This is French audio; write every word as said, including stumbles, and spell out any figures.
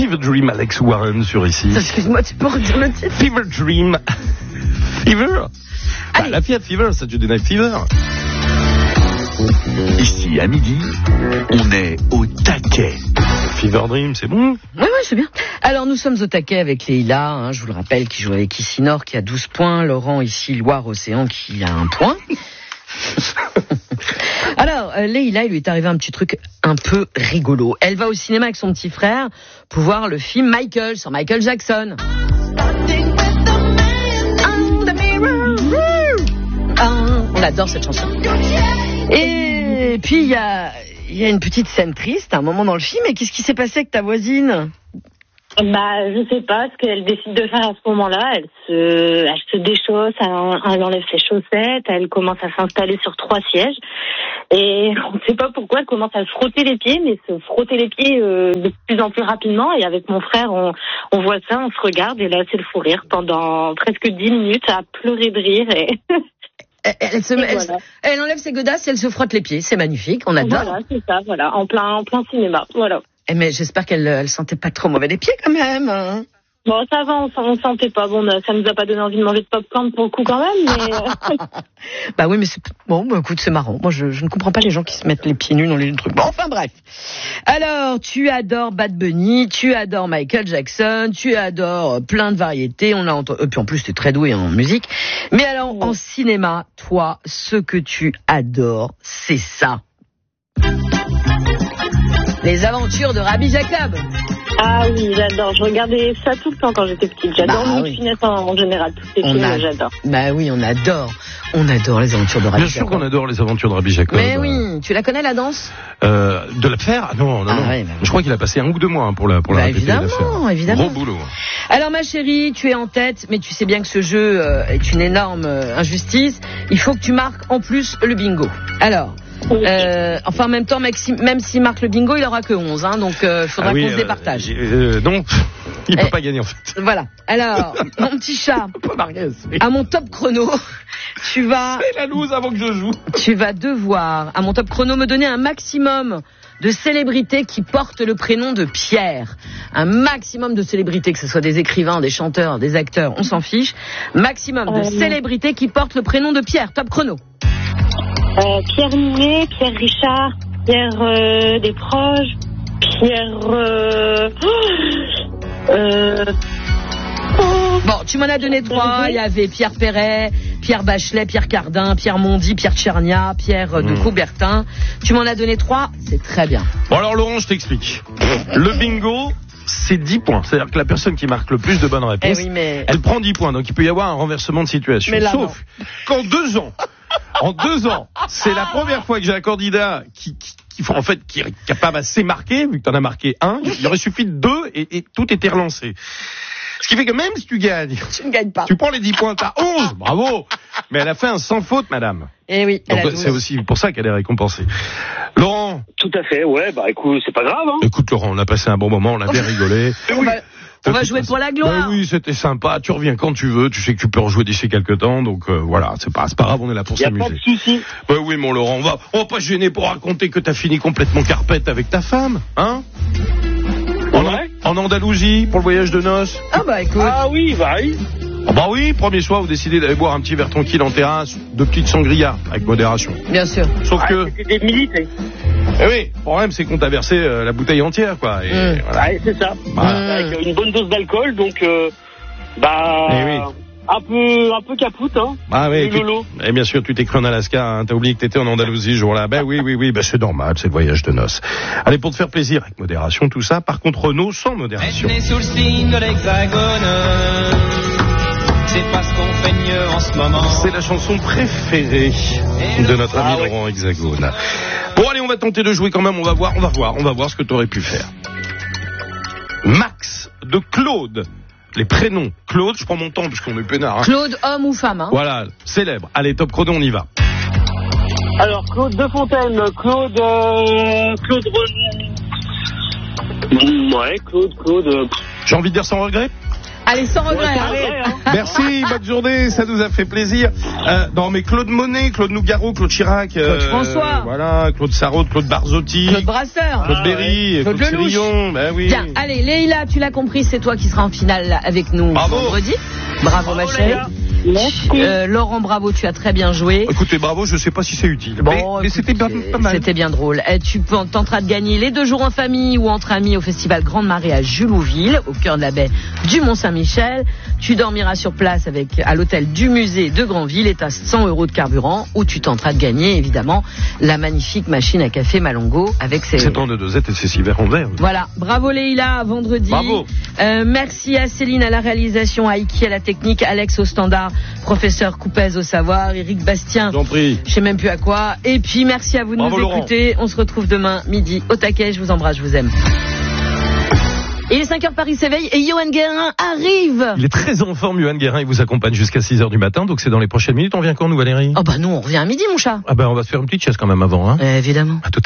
Fever Dream, Alex Warren sur ici. Excuse-moi, tu peux redire le titre? Fever Dream. Fever. Bah, la Fiat Fever, Saturday Night Fever. Ici, à midi, on est au taquet. Fever Dream, c'est bon? Oui, oui, c'est bien. Alors, nous sommes au taquet avec Leïla, hein, je vous le rappelle, qui joue avec Isinor, qui a douze points. Laurent, ici, Loire-Océan, qui a un point. Alors, euh, Leïla, il lui est arrivé un petit truc un peu rigolo. Elle va au cinéma avec son petit frère pour voir le film Michael, sur Michael Jackson. On adore cette chanson. Et puis, il y a, y a une petite scène triste, à un moment dans le film. Et qu'est-ce qui s'est passé avec ta voisine? Bah, je sais pas ce qu'elle décide de faire à ce moment-là. Elle se, elle se déchausse, elle, elle enlève ses chaussettes, elle commence à s'installer sur trois sièges. Et on ne sait pas pourquoi, elle commence à se frotter les pieds, mais se frotter les pieds euh, de plus en plus rapidement. Et avec mon frère, on, on voit ça, on se regarde, et là, c'est le fou rire pendant presque dix minutes à pleurer de rire. Et elle, elle, se, elle, voilà. elle enlève ses godasses et elle se frotte les pieds. C'est magnifique, on adore. Voilà, c'est ça, voilà, en plein, en plein cinéma, voilà. Eh mais j'espère qu'elle elle sentait pas trop mauvais les pieds quand même. Hein. Bon, ça va, on, on sentait pas. Bon, ça nous a pas donné envie de manger de popcorn pour le coup quand même, mais... Bah oui, mais c'est... Bon, bah écoute, c'est marrant. Moi, je, je ne comprends pas les gens qui se mettent les pieds nus dans les trucs. Bon, enfin bref. Alors, tu adores Bad Bunny, tu adores Michael Jackson, tu adores plein de variétés. On a entendu... Et puis en plus, tu es très doué en musique. Mais alors, ouais. En cinéma, toi, ce que tu adores, c'est ça. Les aventures de Rabbi Jacob. Ah oui, j'adore. Je regardais ça tout le temps quand j'étais petite. J'adore bah, oui. Finesse en, en général. Tous ces films, a... j'adore. Bah oui, on adore. On adore les aventures de Rabbi Bien Jacob. Bien sûr qu'on adore les aventures de Rabbi Jacob. Mais oui, tu la connais la danse euh, De la faire Non, non, ah, non. Ouais, bah, je crois qu'il a passé un ou deux mois pour la pour bah, la répéter. Évidemment, évidemment. Gros boulot. Alors ma chérie, tu es en tête, mais tu sais bien que ce jeu euh, est une énorme euh, injustice. Il faut que tu marques en plus le bingo. Alors... Euh, enfin, en même temps, Maxime, même s'il marque le bingo, il aura que onze, hein, donc il euh, faudra ah oui, qu'on se départage. Euh, non, il peut eh, pas gagner en fait. Voilà. Alors, mon petit chat, à mon top chrono, tu vas... Fais la loose avant que je joue. Tu vas devoir, à mon top chrono, me donner un maximum de célébrités qui portent le prénom de Pierre. Un maximum de célébrités, que ce soit des écrivains, des chanteurs, des acteurs, on s'en fiche. Maximum de euh, célébrités qui portent le prénom de Pierre. Top chrono. Euh, Pierre Ninet, Pierre Richard, Pierre euh, Desproges, Pierre... Euh... Euh... Bon, tu m'en as donné trois. Il y avait Pierre Perret, Pierre Bachelet, Pierre Cardin, Pierre Mondy, Pierre Tchernia, Pierre de mmh. Coubertin. Tu m'en as donné trois, c'est très bien. Bon alors Laurent, je t'explique. Le bingo... c'est dix points. C'est-à-dire que la personne qui marque le plus de bonnes réponses, eh oui, mais... elle prend dix points. Donc il peut y avoir un renversement de situation. Mais là, sauf non. qu'en deux ans, en deux ans, c'est la première fois que j'ai un candidat qui, qui, qui en fait, qui est capable assez marqué, vu que t'en as marqué un, il aurait suffi de deux et, et tout était relancé. Ce qui fait que même si tu gagnes, tu ne gagnes pas. Tu prends les dix points, t'as onze, bravo. Mais elle a fait un sans faute, madame. Eh oui. Donc c'est aussi pour ça qu'elle est récompensée. Laurent. Tout à fait, ouais, bah écoute, c'est pas grave, hein. Écoute Laurent, on a passé un bon moment, on a bien rigolé. on va, on va jouer pour la gloire. Bah oui, c'était sympa, tu reviens quand tu veux, tu sais que tu peux rejouer d'ici quelques temps, donc euh, voilà, c'est pas, c'est pas grave, on est là pour y a s'amuser. Pas de soucis. Bah oui, mon Laurent, on va, on va pas se gêner pour raconter que t'as fini complètement carpette avec ta femme, hein? Ouais. En Andalousie, pour le voyage de noces. Ah bah écoute. Ah oui, bah oui. Ah bah oui, premier soir, vous décidez d'aller boire un petit verre tranquille en terrasse, deux petites sangria, avec modération. Bien sûr. Sauf ouais, que... C'était des militaires. Eh oui, le problème c'est qu'on t'a versé euh, la bouteille entière, quoi. Et mmh. voilà. Ouais, c'est ça. Bah. Mmh. Avec une bonne dose d'alcool, donc... Euh, bah... Eh oui. Un peu, un peu capoute, hein. Ah oui, tu... et bien sûr, tu t'es cru en Alaska, hein. T'as oublié que t'étais en Andalousie ce jour-là. Ben oui, oui, oui, ben c'est normal, c'est le voyage de noces. Allez, pour te faire plaisir, avec modération, tout ça. Par contre, Renaud, sans modération. Elle est sous le signe de l'hexagone. C'est pas ce qu'on fait mieux en ce moment. C'est la chanson préférée de notre ami ah, Laurent ouais. Hexagone. Bon, allez, on va tenter de jouer quand même. On va voir, on va voir, on va voir ce que t'aurais pu faire. Max de Claude. Les prénoms. Claude, je prends mon temps parce qu'on est peinard. Hein. Claude, homme ou femme, hein. Voilà, célèbre. Allez, top chrono, on y va. Alors, Claude de Fontaine, Claude... Euh, Claude... Ouais, Claude, Claude... Euh... J'ai envie de dire sans regret. Allez, sans regret. Ouais, hein. ouais, hein. Merci, bonne journée, ça nous a fait plaisir. Euh, non, mais Claude Monet, Claude Nougaro, Claude Chirac, euh, Claude François. voilà, Claude Sarraute, Claude Barzotti, Claude Brasseur. Claude Ah, Berry, Claude Claude Lelouch. Célion, ben oui. Bien, allez, Leïla, tu l'as compris, c'est toi qui seras en finale avec nous Bravo. vendredi. Bravo, ma Bravo, chérie. Léa. Merci. Euh, Laurent, bravo, tu as très bien joué. Écoutez, bravo, je sais pas si c'est utile, mais, Bon, mais écoute, c'était bien, c'est- pas mal. C'était bien drôle. Et tu peux- tenteras de gagner les deux jours en famille ou entre amis au festival Grande Marée à Julouville, au cœur de la baie du Mont-Saint-Michel. Tu dormiras sur place avec à l'hôtel du musée de Granville et t'as cent euros de carburant, ou tu tenteras de gagner évidemment la magnifique machine à café Malongo avec ses. C'est en deux dosettes et c'est six verres en verre. Voilà, bravo Leïla, à vendredi. Bravo. Euh, merci à Céline à la réalisation, à Iki à la technique, Alex au standard, professeur Coupez au savoir, Eric Bastien. J'en prie. Je sais même plus à quoi. Et puis merci à vous de Bravo, nous Laurent. écouter. On se retrouve demain midi au taquet. Je vous embrasse, je vous aime. Il est cinq heures, Paris s'éveille et Johan Guérin arrive. Il est très en forme, Johan Guérin, il vous accompagne jusqu'à six heures du matin, donc c'est dans les prochaines minutes. On vient quand nous, Valérie? Oh bah nous on revient à midi mon chat. Ah ben on va se faire une petite chaise quand même avant, hein. Euh, évidemment. À tout à l'heure.